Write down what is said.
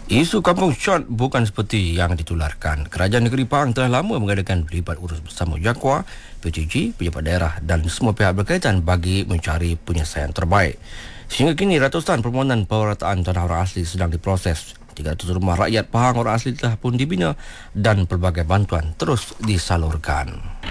Isu kampung short bukan seperti yang ditularkan. Kerajaan negeri Pahang telah lama mengadakan berlipat urus bersama JAKWA, PCG, pejabat daerah dan semua pihak berkaitan bagi mencari penyelesaian terbaik. Sehingga kini ratusan permohonan pemerataan tanah orang asli sedang diproses. 300 rumah rakyat Pahang orang asli telah pun dibina dan pelbagai bantuan terus disalurkan.